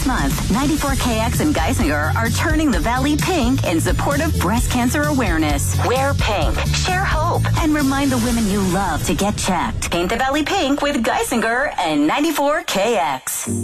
This month, 94KX and Geisinger are turning the Valley pink in support of breast cancer awareness. Wear pink, share hope, and remind the women you love to get checked. Paint the Valley pink with Geisinger and 94KX.